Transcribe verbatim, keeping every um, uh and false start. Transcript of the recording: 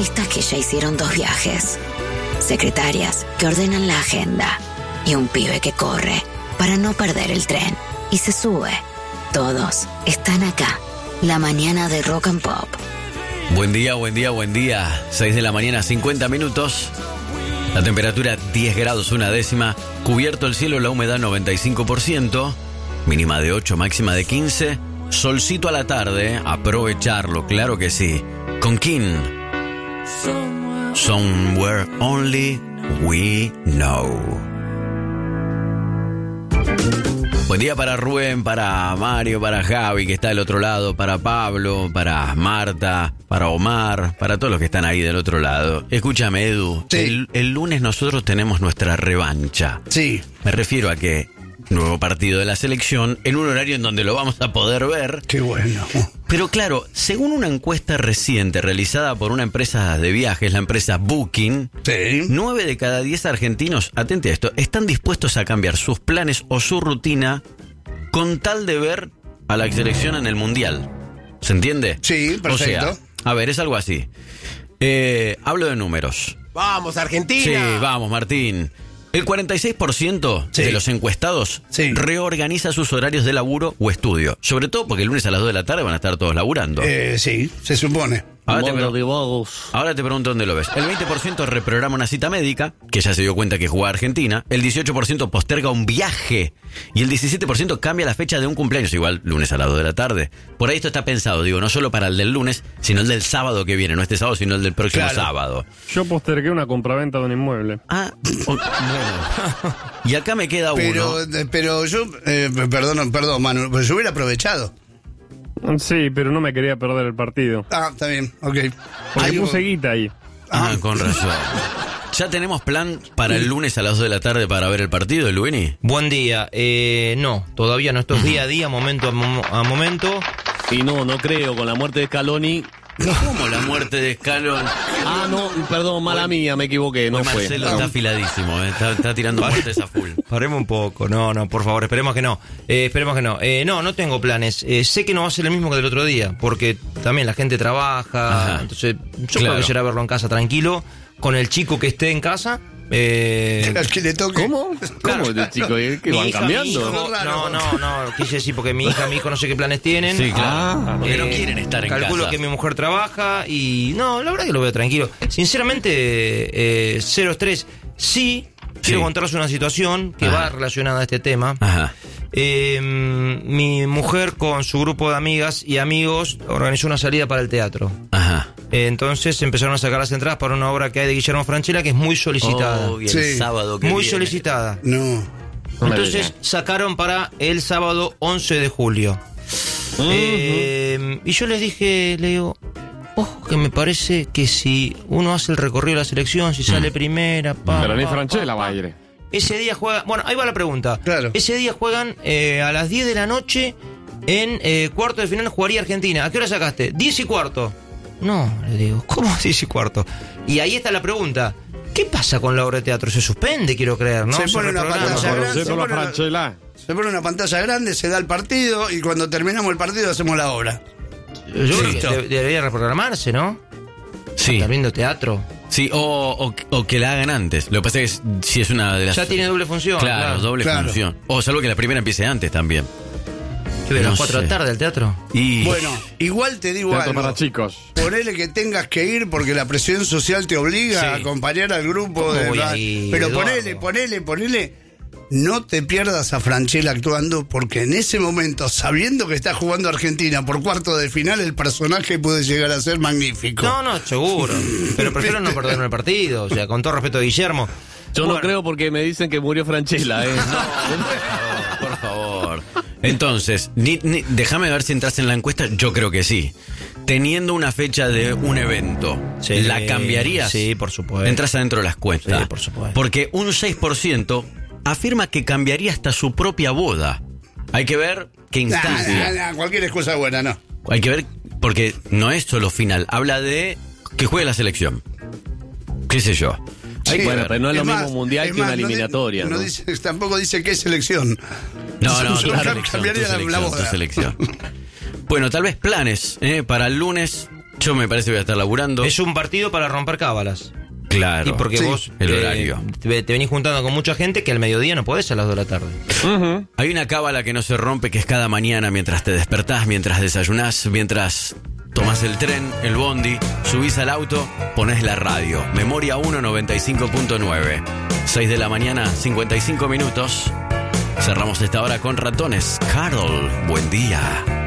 taxistas que ya hicieron dos viajes, secretarias que ordenan la agenda y un pibe que corre para no perder el tren y se sube. Todos están acá. La mañana de Rock and Pop. Buen día, buen día, buen día. seis de la mañana, cincuenta minutos. La temperatura diez grados, una décima. Cubierto el cielo, la humedad noventa y cinco por ciento. Mínima de ocho, máxima de quince. Solcito a la tarde, aprovecharlo, claro que sí. Con King. Somewhere Only We Know. Buen día para Rubén, para Mario, para Javi, que está del otro lado, para Pablo, para Marta, para Omar, para todos los que están ahí del otro lado. Escúchame, Edu, sí. el, el lunes nosotros tenemos nuestra revancha. Sí. Me refiero a que nuevo partido de la selección en un horario en donde lo vamos a poder ver. Qué bueno. Pero claro, según una encuesta reciente realizada por una empresa de viajes, la empresa Booking, sí. nueve de cada diez argentinos, atente a esto, están dispuestos a cambiar sus planes o su rutina con tal de ver a la selección en el Mundial. ¿Se entiende? Sí, perfecto. O sea, a ver, es algo así. Eh, hablo de números. ¡Vamos, Argentina! Sí, vamos, Martín. El cuarenta y seis por ciento sí. de los encuestados sí. reorganiza sus horarios de laburo o estudio. Sobre todo porque el lunes a las dos de la tarde van a estar todos laburando. Eh, sí, se supone. Ahora te, pre- ahora te pregunto dónde lo ves. El veinte por ciento reprograma una cita médica, que ya se dio cuenta que juega a Argentina. El dieciocho por ciento posterga un viaje. Y el diecisiete por ciento cambia la fecha de un cumpleaños, igual lunes a las dos de la tarde. Por ahí esto está pensado, digo, no solo para el del lunes, sino el del sábado que viene. No este sábado, sino el del próximo claro. sábado. Yo postergué una compraventa de un inmueble. Ah, o- bueno. Y acá me queda Pero, uno. eh, pero yo, eh, perdón, perdón, Manu, pero yo hubiera aprovechado. Sí, pero no me quería perder el partido. Ah, está bien, ok. Porque Algo- puse guita ahí. Ah, con razón. ¿Ya tenemos plan para el lunes a las dos de la tarde para ver el partido, Luini? Buen día. Eh, no, todavía no. Esto es día a día, momento a, mo- a momento. Y no, no creo, con la muerte de Scaloni. ¿Cómo la muerte de Scaloni? Ah, no, perdón, mala mía, me equivoqué, no Hoy fue. Marcelo está afiladísimo, eh, está, está tirando muertes a full. Paremos un poco. No, no, por favor, esperemos que no. Eh, esperemos que no. Eh, no, no tengo planes. Eh, sé que no va a ser el mismo que el otro día, porque también la gente trabaja. Ajá. Entonces, yo Claro. creo que será verlo en casa tranquilo, con el chico que esté en casa. Eh, Al que le toque. ¿Cómo? ¿Cómo este chico? ¿Que mi van hija, cambiando? mi hijo- Raro. no, no, no, quise decir porque mi hija, mi hijo no sé qué planes tienen. Sí, claro. Ah, porque no Eh, quieren estar en calculo casa. que mi mujer trabaja y no, la verdad que lo veo tranquilo. Sinceramente, eh, cero estrés. Sí, quiero Sí. contarles una situación que Ajá. va relacionada a este tema. Ajá. Eh, mi mujer con su grupo de amigas y amigos organizó una salida para el teatro. Ajá. Eh, entonces empezaron a sacar las entradas para una obra que hay de Guillermo Francella que es muy solicitada. Oh, y el Sí. sábado que muy viene. solicitada. No. No me Entonces digas. sacaron para el sábado once de julio. Eh, y yo les dije, le digo, ojo que me parece que si uno hace el recorrido de la selección, si sale primera, pa, Pero ni pa, Franchella pa, va pa, a ir. ese día juega, bueno, ahí va la pregunta. Claro. Ese día juegan eh, a las diez de la noche en eh, cuarto de final jugaría Argentina. ¿A qué hora sacaste? diez y cuarto. No, le digo, ¿cómo diez y cuarto? Y ahí está la pregunta. ¿Qué pasa con la obra de teatro? Se suspende, quiero creer, ¿no? Se pone una reprograma. pantalla grande. Conocer se por la pone una- Franchella. Se pone una pantalla grande, se da el partido y cuando terminamos el partido hacemos la obra. Yo creo que Listo. de- debería reprogramarse, ¿no? Sí. Está viendo teatro. Sí, o, o, o que la hagan antes. Lo que pasa es que si es una de las... Ya tiene doble función. Claro, doble Claro. función. O salvo que la primera empiece antes también. ¿Qué ves, a No las cuatro de sé. la tarde al teatro? Y... Bueno, igual te digo Teatro algo. para chicos. Ponele que tengas que ir porque la presión social te obliga Sí. a acompañar al grupo. ¿Cómo De, voy a ir, pero Eduardo? ponele, ponele, ponele. No te pierdas a Franchella actuando porque en ese momento, sabiendo que está jugando Argentina por cuarto de final, el personaje puede llegar a ser magnífico. No, no, seguro. Pero prefiero no perderme el partido. O sea, con todo respeto a Guillermo. Yo Bueno, no creo porque me dicen que murió Franchella, ¿eh? Por favor. Entonces, ni- ni- déjame ver si entras en la encuesta. Yo creo que sí. Teniendo una fecha de un evento, Sí, ¿la cambiarías? sí, por supuesto. Entras adentro de las cuentas. Sí, por supuesto. Porque un seis por ciento afirma que cambiaría hasta su propia boda. Hay que ver qué Nah, instancia. nah, nah, cualquier excusa buena, no. Hay que ver, porque no es solo final. Habla de que juegue la selección. ¿Qué sé yo? Hay Sí. que Bueno, ver. pero no es lo Es mismo más, mundial es que una más, no di- eliminatoria, no ¿no? dice- tampoco dice qué selección. No, no, Yo tu cambiaría selección, la- tu la selección, boda. tu selección. Bueno, tal vez planes eh, para el lunes. Yo me parece que voy a estar laburando. Es un partido para romper cábalas. Claro. Y porque Sí, vos el eh, horario. te, te venís juntando con mucha gente que al mediodía no podés a las dos de la tarde. Ujú. Hay una cábala que no se rompe, que es cada mañana mientras te despertás, mientras desayunás, mientras tomás el tren, el bondi, subís al auto, ponés la radio. Memoria uno noventa y cinco punto nueve. seis de la mañana, cincuenta y cinco minutos. Cerramos esta hora con Ratones. Carol, buen día.